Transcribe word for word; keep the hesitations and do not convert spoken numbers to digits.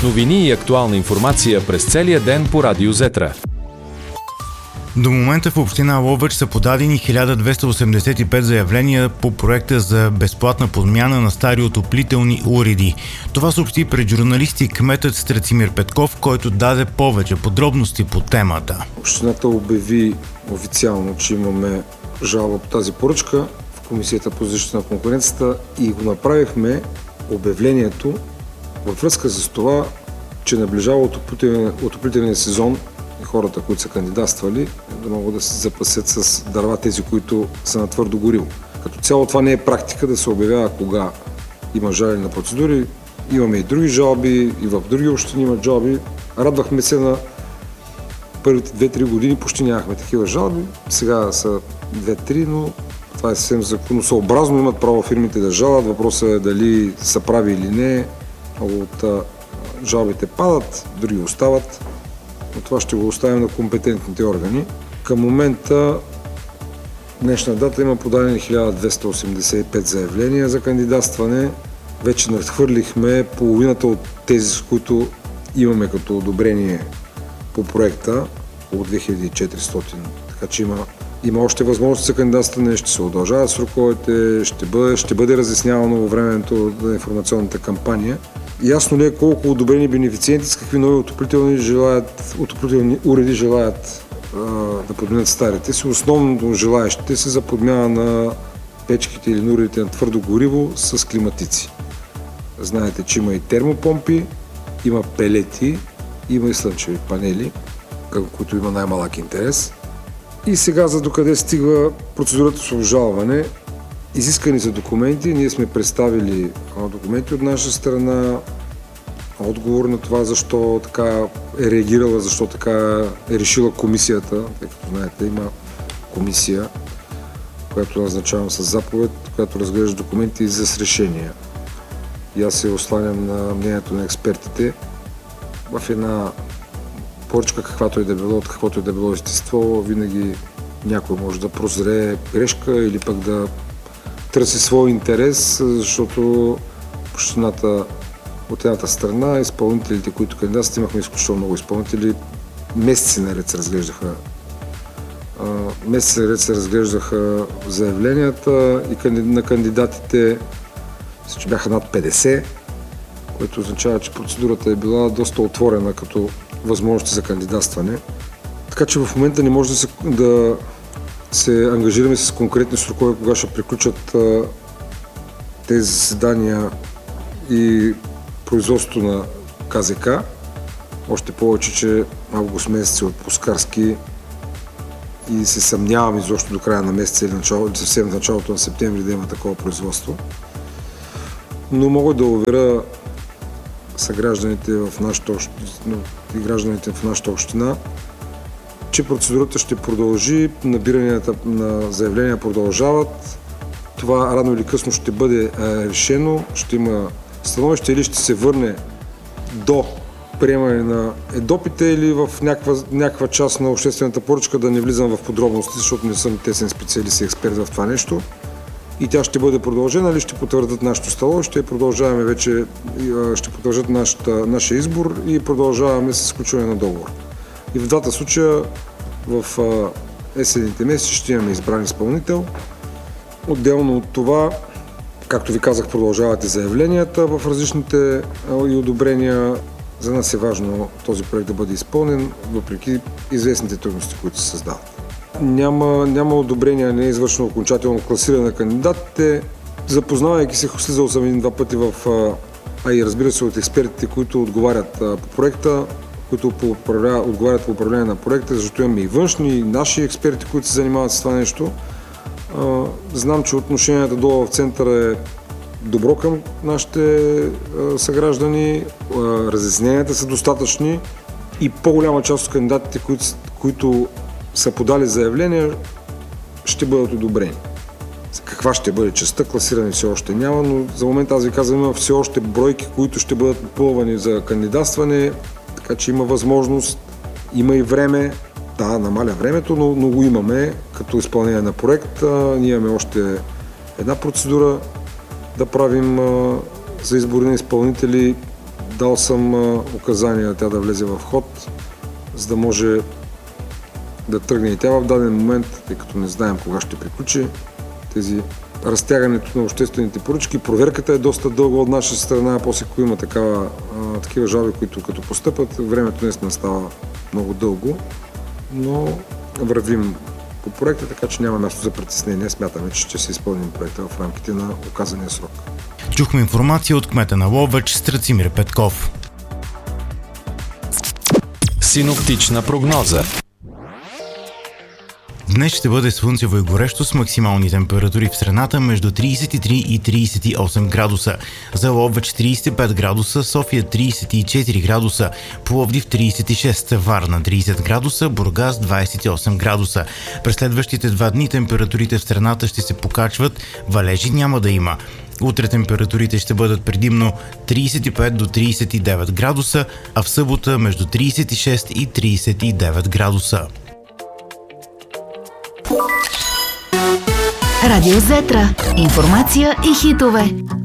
Новини и актуална информация през целия ден по Радио Зетра. До момента в община Ловеч са подадени хиляда двеста осемдесет и пет заявления по проекта за безплатна подмяна на стари отоплителни уреди. Това съобщи пред журналисти кметът Страцимир Петков, който даде повече подробности по темата. Общината обяви официално, че имаме жалба по тази поръчка в Комисията по защита на конкуренцията и го направихме обявлението във връзка с това, че наближава отоплителния сезон и хората, които са кандидатствали, да могат да се запасят с дърва тези, които са на твърдо гориво. Като цяло това не е практика да се обявява кога има жалени на процедури. Имаме и други жалби, и в други общини имат жалби. Радвахме се на първите две-три години, почти нямахме такива жалби. Сега са две-три, но това е съвсем законосъобразно. Имат право фирмите да жалят. Въпросът е дали са прави или не. Много от жалбите падат, други остават. Но това ще го оставим на компетентните органи. Към момента, днешна дата, има подадени хиляда двеста осемдесет и пет заявления за кандидатстване. Вече надхвърлихме половината от тези, с които имаме като одобрение по проекта, около две хиляди и четиристотин. Така че има, има още възможност за кандидатстване, ще се удължават сроковете, ще бъде, ще бъде разяснявано във времето на информационната кампания. Ясно ли е колко одобрени бенефициенти с какви нови отоплителни, желаят, отоплителни уреди желаят а, да подменят старите си. Основно желаещите са за подмяна на печките или на уредите на твърдо гориво с климатици. Знаете, че има и термопомпи, има пелети, има и слънчеви панели, към които има най-малък интерес. И сега за докъде стигва процедурата с обжалване. Изискани за документи, ние сме представили документи от наша страна, отговор на това защо така е реагирала, защо така е решила комисията, тъй като знаете, има комисия, която назначавам с заповед, която разглежда документи за с решения. И аз се осланям на мнението на експертите. В една поръчка, каквато и да било, от каквото и да било естество, винаги някой може да прозре грешка или пък да търси свой интерес, защото общината от едната страна, изпълнителите, които кандидатстват, имахме изключително много изпълнители, месеци наред се разглеждаха месеци наред се разглеждаха заявленията и на кандидатите, че бяха над петдесет, което означава, че процедурата е била доста отворена като възможности за кандидатстване. Така че в момента не може да се, да се ангажираме с конкретни срокове, кога ще приключат а, тези заседания и производството на КЗК. Още повече, че август месец е отпускарски и се съмнявам изобщо до края на месеца или начало, съвсем в началото на септември да има такова производство. Но мога да уверя съгражданите в нашата община, и гражданите в нашата община, че процедурата ще продължи, набиранията на заявления продължават. Това рано или късно ще бъде решено, ще има становище или ще се върне до приемане на ЕДОП-ите или в някаква, някаква част на обществената поръчка, да не влизам в подробности, защото не съм тесен специалист и експерт в това нещо. И тя ще бъде продължена или ще потвърдят нашето становище и продължаваме вече, ще потвърдят нашата, нашия избор и продължаваме с изключване на договор. И в двата случая в есенните месеци ще имаме избран изпълнител. Отделно от това, както ви казах, продължават и заявленията в различните и одобрения. За нас е важно този проект да бъде изпълнен, въпреки известните трудности, които се създават. Няма, няма одобрение, не е извършено окончателно класиране на кандидатите. Запознавайки се, слизал съм един-два пъти в, а и разбира се от експертите, които отговарят по проекта, които по отговарят по управление на проекта, защото имаме и външни, и наши експерти, които се занимават с това нещо. Знам, че отношението долу в центъра е добро към нашите съграждани, разясненията са достатъчни и по-голяма част от кандидатите, които, които са подали заявления, ще бъдат одобрени. Каква ще бъде частта, класиране все още няма, но за момент аз ви казвам, има все още бройки, които ще бъдат попълвани за кандидатстване, така че има възможност, има и време. Да, намаля времето, но, но го имаме като изпълнение на проект. Ние имаме още една процедура да правим а, за избори на изпълнители. Дал съм указания тя да влезе в ход, за да може да тръгне и тя в даден момент, тъй като не знаем кога ще приключи тези разтягането на обществените поръчки. Проверката е доста дълга от наша страна, после ако има такава, а, такива жалби, които като постъпят, времето наистина става много дълго, но вървим по проекта, така че няма място за притеснение. Смятаме, че ще се изпълним проекта в рамките на указания срок. Чухме информация от кмета на Ловеч Страцимир Петков. Синоптична прогноза. Днес ще бъде слънчево и горещо с максимални температури в страната между трийсет и три и трийсет и осем градуса. За Ловеч трийсет и пет градуса, София трийсет и четири градуса, Пловдив трийсет и шест, Варна трийсет градуса, Бургас двайсет и осем градуса. През следващите два дни температурите в страната ще се покачват, валежи няма да има. Утре температурите ще бъдат предимно трийсет и пет до трийсет и девет градуса, а в събота между трийсет и шест и трийсет и девет градуса. Радио Зетра. Информация и хитове.